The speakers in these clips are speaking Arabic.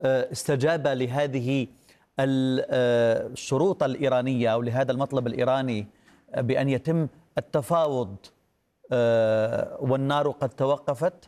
استجاب لهذه الشروط الإيرانية أو لهذا المطلب الإيراني بأن يتم التفاوض والنار قد توقفت؟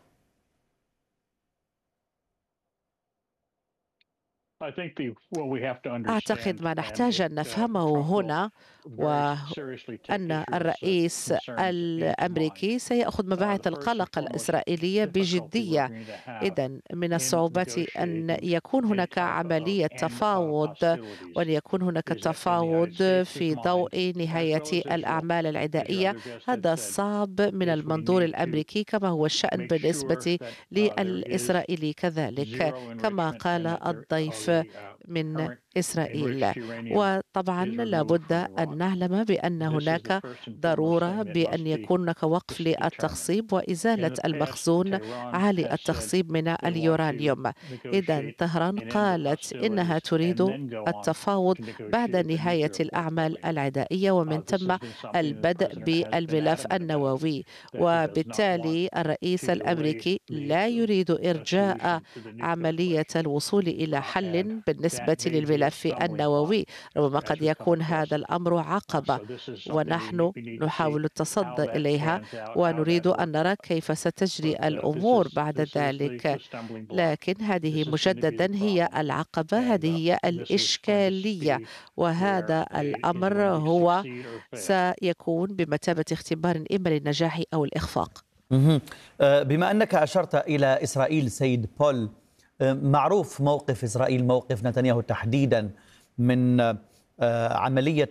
أعتقد ما نحتاج أن نفهمه هنا وأن الرئيس الأمريكي سيأخذ مباعث القلق الإسرائيلية بجدية. إذن من الصعوبات أن يكون هناك عملية تفاوض وأن يكون هناك تفاوض في ضوء نهاية الأعمال العدائية. هذا صعب من المنظور الأمريكي كما هو الشأن بالنسبة للإسرائيلي كذلك كما قال الضيف من إسرائيل. وطبعا لابد أن نعلم بأن هناك ضرورة بأن يكون هناك وقف للتخصيب وإزالة المخزون عالي التخصيب من اليورانيوم. إذا طهران قالت إنها تريد التفاوض بعد نهاية الأعمال العدائية ومن ثم البدء بالملف النووي، وبالتالي الرئيس الأمريكي لا يريد إرجاء عملية الوصول إلى حل بالنسبة للملف النووي. ربما قد يكون هذا الأمر عقبة ونحن نحاول التصدي إليها ونريد أن نرى كيف ستجري الأمور بعد ذلك، لكن هذه مجددا هي العقبة، هذه هي الإشكالية، وهذا الأمر هو سيكون بمثابة اختبار إما للنجاح أو الإخفاق. بما أنك أشرت إلى إسرائيل سيد بول، معروف موقف إسرائيل، موقف نتنياهو تحديدا من عملية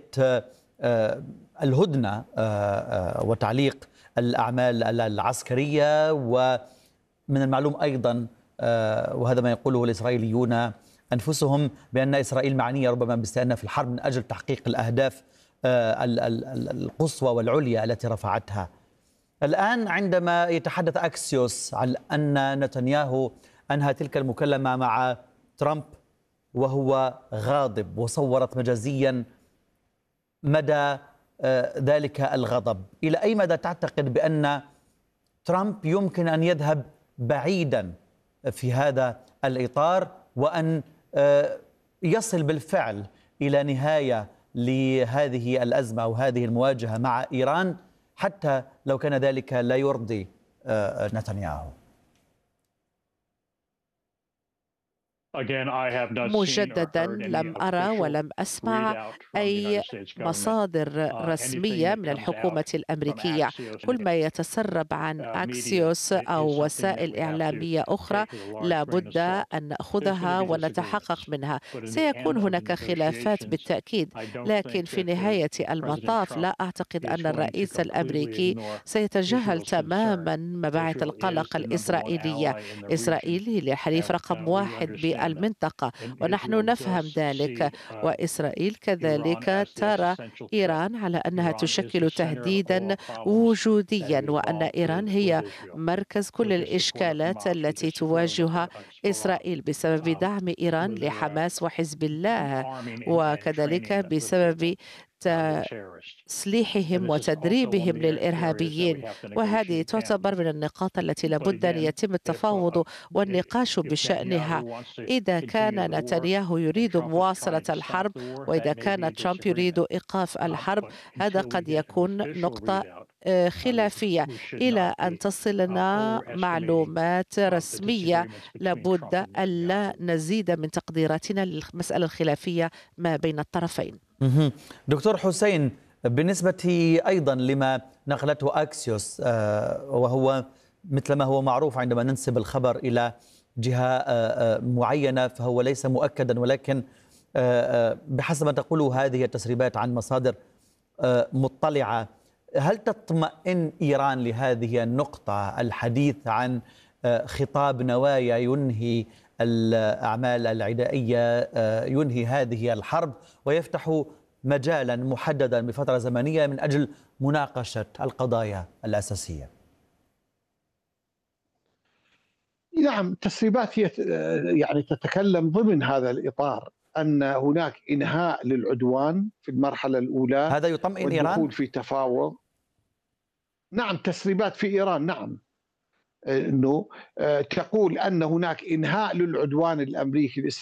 الهدنة وتعليق الأعمال العسكرية. ومن المعلوم أيضا وهذا ما يقوله الإسرائيليون أنفسهم بأن إسرائيل معنية ربما باستئناف الحرب من أجل تحقيق الأهداف القصوى والعليا التي رفعتها. الآن عندما يتحدث أكسيوس عن أن نتنياهو أنهى تلك المكالمة مع ترامب وهو غاضب، وصورت مجازيا مدى ذلك الغضب، إلى أي مدى تعتقد بأن ترامب يمكن أن يذهب بعيدا في هذا الإطار وأن يصل بالفعل إلى نهاية لهذه الأزمة أو هذه المواجهة مع إيران، حتى لو كان ذلك لا يرضي نتنياهو؟ مجددا لم أرى ولم أسمع أي مصادر رسمية من الحكومة الأمريكية. كل ما يتسرب عن أكسيوس أو وسائل إعلامية أخرى لابد أن نأخذها ونتحقق منها. سيكون هناك خلافات بالتأكيد، لكن في نهاية المطاف لا أعتقد أن الرئيس الأمريكي سيتجاهل تماما مباعث القلق الإسرائيلية. إسرائيل هي الحليف رقم 1 المنطقة ونحن نفهم ذلك، وإسرائيل كذلك ترى إيران على أنها تشكل تهديدا وجوديا، وأن إيران هي مركز كل الإشكالات التي تواجهها إسرائيل بسبب دعم إيران لحماس وحزب الله، وكذلك بسبب تسليحهم وتدريبهم للإرهابيين. وهذه تعتبر من النقاط التي لابد أن يتم التفاوض والنقاش بشأنها. إذا كان نتنياهو يريد مواصلة الحرب وإذا كان ترامب يريد إيقاف الحرب، هذا قد يكون نقطة خلافية. إلى أن تصلنا معلومات رسمية لابد ألا نزيد من تقديراتنا للمسألة الخلافية ما بين الطرفين. دكتور حسين، بالنسبة أيضا لما نقلته أكسيوس، وهو مثل ما هو معروف عندما ننسب الخبر إلى جهة معينة فهو ليس مؤكدا، ولكن بحسب ما تقوله هذه التسريبات عن مصادر مطلعة، هل تطمئن إيران لهذه النقطة، الحديث عن خطاب نوايا ينهي الأعمال العدائية، ينهي هذه الحرب ويفتح مجالا محددا بفترة زمنية من أجل مناقشة القضايا الأساسية؟ نعم، تسريبات هي يعني تتكلم ضمن هذا الإطار أن هناك إنهاء للعدوان في المرحلة الأولى. هذا يطمئن إيران؟ والدخول في تفاوض. نعم، تسريبات في إيران، نعم، أنه تقول أن هناك إنهاء للعدوان الأمريكي